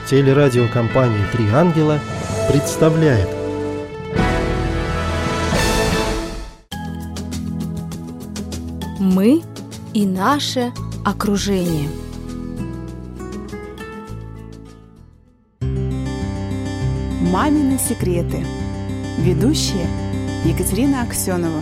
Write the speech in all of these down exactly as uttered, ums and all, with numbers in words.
Телерадиокомпания «Три ангела» представляет. Мы и наше окружение. Мамины секреты. Ведущая Екатерина Аксенова.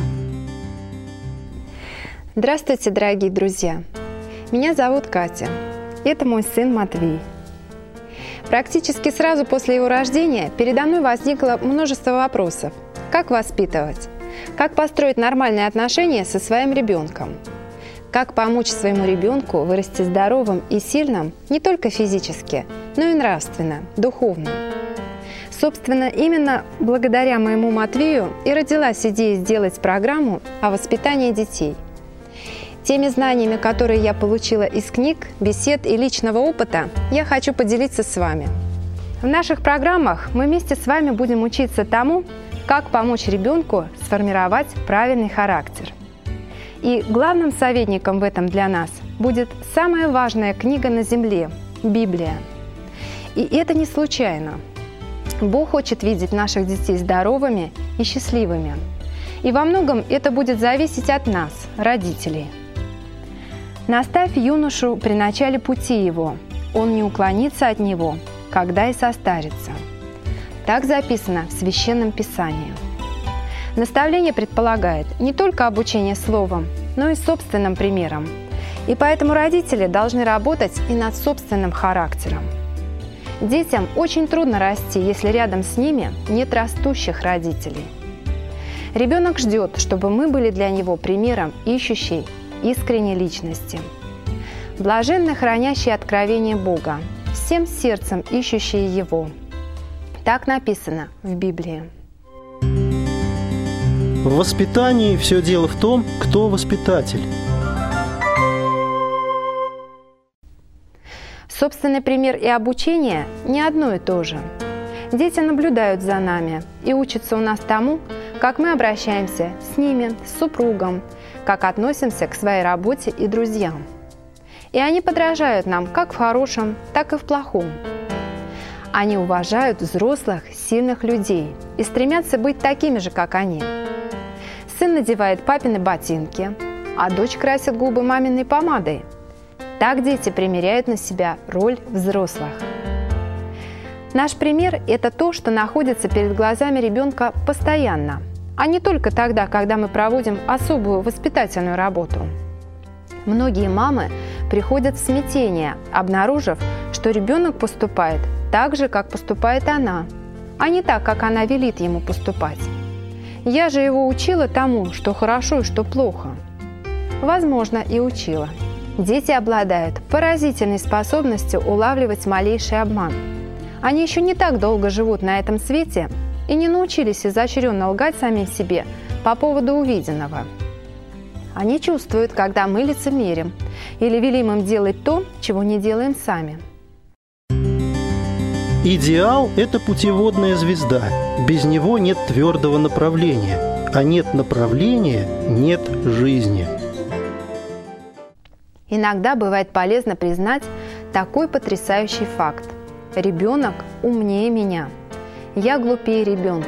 Здравствуйте, дорогие друзья! Меня зовут Катя. Это мой сын Матвей. Практически сразу после его рождения передо мной возникло множество вопросов. Как воспитывать? Как построить нормальные отношения со своим ребенком? Как помочь своему ребенку вырасти здоровым и сильным не только физически, но и нравственно, духовно? Собственно, именно благодаря моему Матвею и родилась идея сделать программу о воспитании детей. Теми знаниями, которые я получила из книг, бесед и личного опыта, я хочу поделиться с вами. В наших программах мы вместе с вами будем учиться тому, как помочь ребенку сформировать правильный характер. И главным советником в этом для нас будет самая важная книга на земле – Библия. И это не случайно. Бог хочет видеть наших детей здоровыми и счастливыми. И во многом это будет зависеть от нас, родителей. «Наставь юношу при начале пути его, он не уклонится от него, когда и состарится». Так записано в Священном Писании. Наставление предполагает не только обучение словом, но и собственным примером. И поэтому родители должны работать и над собственным характером. Детям очень трудно расти, если рядом с ними нет растущих родителей. Ребенок ждет, чтобы мы были для него примером ищущей искренней личности. Блаженны хранящие откровение Бога, всем сердцем ищущие Его. Так написано в Библии. В воспитании все дело в том, кто воспитатель. Собственный пример и обучение не одно и то же. Дети наблюдают за нами и учатся у нас тому, как мы обращаемся с ними, с супругом, как относимся к своей работе и друзьям. И они подражают нам как в хорошем, так и в плохом. Они уважают взрослых, сильных людей и стремятся быть такими же, как они. Сын надевает папины ботинки, а дочь красит губы маминой помадой. Так дети примеряют на себя роль взрослых. Наш пример – это то, что находится перед глазами ребенка постоянно, а не только тогда, когда мы проводим особую воспитательную работу. Многие мамы приходят в смятение, обнаружив, что ребенок поступает так же, как поступает она, а не так, как она велит ему поступать. Я же его учила тому, что хорошо и что плохо. Возможно, и учила. Дети обладают поразительной способностью улавливать малейший обман. Они еще не так долго живут на этом свете и не научились изощренно лгать самим себе по поводу увиденного. Они чувствуют, когда мы лицемерим или велим им делать то, чего не делаем сами. Идеал – это путеводная звезда. Без него нет твердого направления, а нет направления – нет жизни. Иногда бывает полезно признать такой потрясающий факт. Ребенок умнее меня. Я глупее ребенка.